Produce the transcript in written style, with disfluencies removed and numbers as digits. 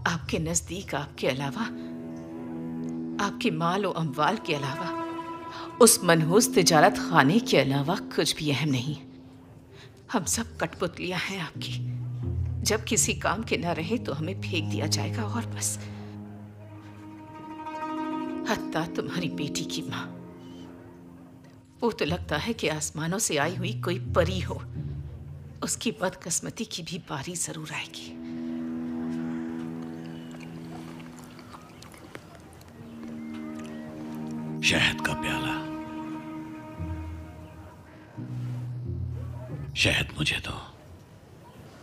आपके नजदीक आपके अलावा, आपके माल और अमवाल के अलावा, उस मनहूस तिजारत खाने के अलावा कुछ भी अहम नहीं। हम सब कठपुतलियां हैं आपकी। जब किसी काम के ना रहे तो हमें फेंक दिया जाएगा और बस। हत्ता तुम्हारी बेटी की माँ, वो तो लगता है कि आसमानों से आई हुई कोई परी हो। उसकी बदकिस्मती की भी बारी जरूर आएगी। शहद का प्याला, शहद मुझे दो।